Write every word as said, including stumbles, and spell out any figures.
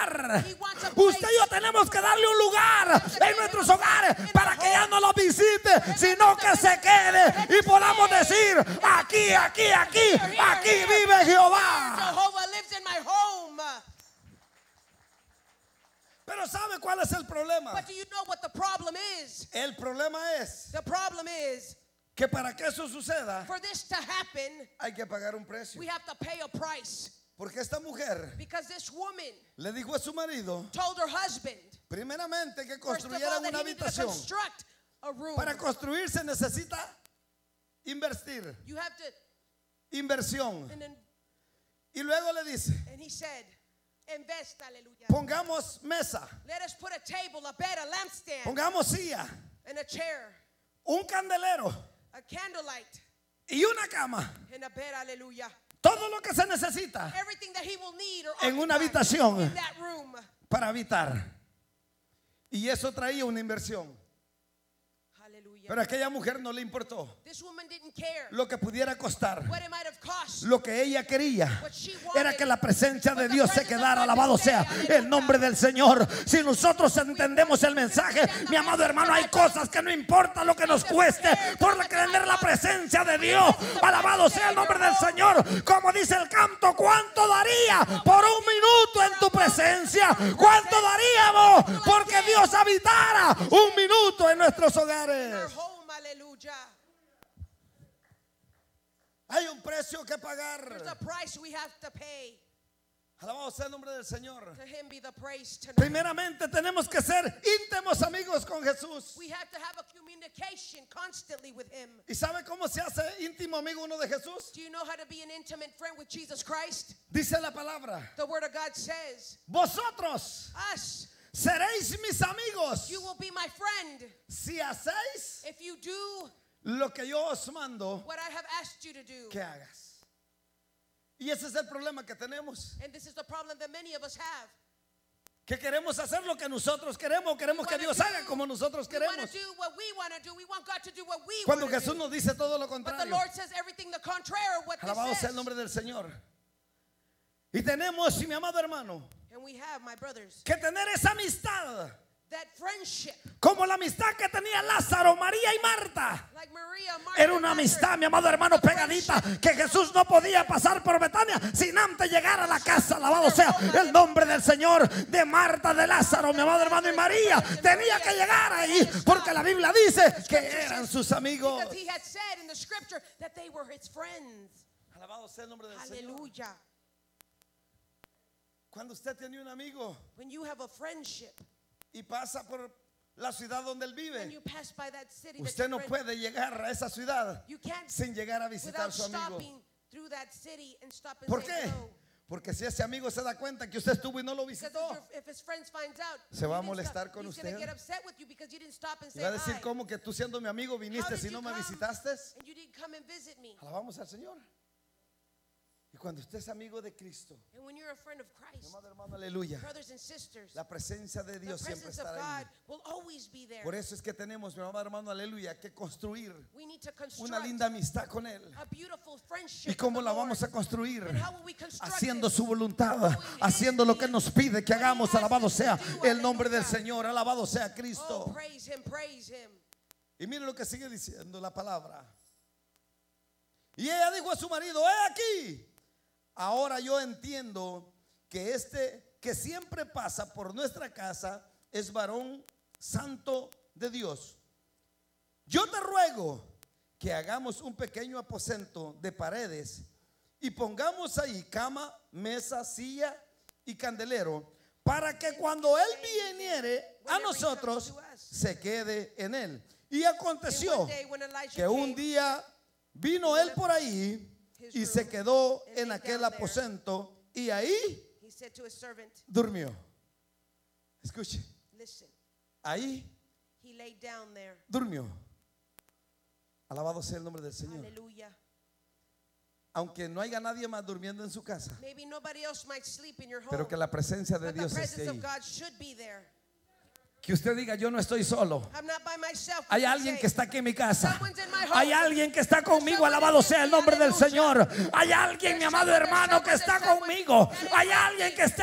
lugar. Usted y yo tenemos que darle un lugar en nuestros hogares para que ya no lo visite, sino que se quede y podamos decir: aquí, aquí, aquí, aquí vive Jehová. Jehovah lives in my home. Pero ¿sabe cuál es el problema? But do you know what the problem is? El problema es The problem is, que para que eso suceda for this to happen, hay que pagar un precio. we have to pay a price. Porque esta mujer Because this woman le dijo a su marido, told her husband, primeramente, que first of all, construyeran that una he needed to habitación. construct a room. Para construir se necesita invertir, You have to, inversión. and then, Y luego le dice: and he said, invest, hallelujah. pongamos mesa, Let us put a table, a bed, a lampstand, pongamos silla, and a chair, un candelero a candlelight, y una cama. and a bed, hallelujah. Todo lo que se necesita Everything that he will need or en una occupy habitación in that room. para habitar. Y eso traía una inversión. Hallelujah. Pero a aquella mujer no le importó This woman didn't care lo que pudiera costar. what it might have cost. Lo que ella quería era que la presencia de Dios se quedara. Alabado sea el nombre del Señor. Si nosotros entendemos el mensaje, mi amado hermano, hay cosas que no importa lo que nos cueste por tener la presencia de Dios. Alabado sea el nombre del Señor. Como dice el canto: ¿cuánto daría por un minuto en tu presencia? ¿Cuánto daríamos porque Dios habitara un minuto en nuestros hogares? Our home, hallelujah. Hay un precio que pagar. There's a price we have to pay. Alabado sea el nombre del Señor. To him be the praise tonight. Primeramente tenemos que ser íntimos amigos con Jesús. We have to have a communication constantly with him. ¿Y sabe cómo se hace íntimo amigo uno de Jesús? Do you know how to be an intimate friend with Jesus Christ? Dice la palabra: The word of God says, vosotros us, seréis mis amigos you will be my friend si hacéis if you do lo que yo os mando what I have asked you to do. que hagas. Y ese es el problema que tenemos, And this is the problem that many of us have. que queremos hacer lo que nosotros queremos. Queremos que Dios haga como nosotros We want queremos, to do what we want to do. We want God to do what we cuando want to Jesús do. nos dice todo lo But the contrario. Lord says everything the contrary of what Alabado this sea el says. nombre del Señor. Y tenemos, y mi amado hermano, And we have, my brothers, que tener esa amistad that friendship. como la amistad que tenía Lázaro, María y Marta. Like Maria, Martha, Era una Lazarus. amistad, mi amado hermano, pegadita, que Jesús no podía pasar por Betania sin antes llegar a la casa. Alabado sea el nombre del Señor. De Marta, de Lázaro, mi amado hermano, y María, tenía que llegar ahí, porque la Biblia dice que eran sus amigos. Because he had said in the scripture that they were his friends. Alabado sea el nombre del Señor. Hallelujah. Cuando usted tiene un amigo When you have a friendship y pasa por la ciudad donde él and vive, you pass by that city, that usted your no friend- puede llegar a esa ciudad you can't sin llegar a visitar a without su amigo. stopping through that city and stop and ¿Por say qué? hello. Porque si ese amigo se da cuenta que usted estuvo y no lo Because visitó, if, your- if his friends finds out, Se va a you didn't molestar stop, con he's gonna usted. get upset with you because you didn't stop and y say va a decir: hi. ¿cómo que tú siendo mi amigo How viniste did si you no me come visitaste? and you didn't come and visit me? Alabamos al Señor. Y cuando usted es amigo de Cristo, And when you're a friend of Christ, amado hermano, aleluya, brothers and sisters, la presencia de the Dios siempre presence of estará ahí. God will always be there. Por eso es que tenemos, mi amado hermano, aleluya, que construir We need to una construct linda amistad con Él. a beautiful friendship. ¿Y cómo with la the vamos Lord. a construir? And how will we construct Haciendo it? su voluntad, haciendo lo que Él nos pide que hagamos. Alabado sea el nombre del Señor, alabado sea Oh, Cristo. praise him, praise him. Y mire lo que sigue diciendo la palabra. Y ella dijo a su marido: he aquí, ahora yo entiendo que este que siempre pasa por nuestra casa es varón santo de Dios. Yo te ruego que hagamos un pequeño aposento de paredes y pongamos ahí cama, mesa, silla y candelero, para que cuando él viniere a nosotros se quede en él. Y And aconteció one day when Elijah que un came, día vino él por ahí y se quedó en aquel aposento y ahí he said to his servant, durmió. Escuche, listen, ahí he laid down there. durmió. Alabado sea el nombre del Señor. Hallelujah. Aunque no haya nadie más durmiendo en su casa, Maybe nobody else might sleep in your home, pero que la presencia de but the Dios esté presence ahí. of God should be there. Que usted diga: yo no estoy solo. I'm not by myself. Hay you alguien say. que está aquí en mi casa. Someone's in my home. Hay alguien que está conmigo. Alabado sea el nombre del Señor. Hay alguien, mi amado hermano, que está conmigo. Hay alguien que está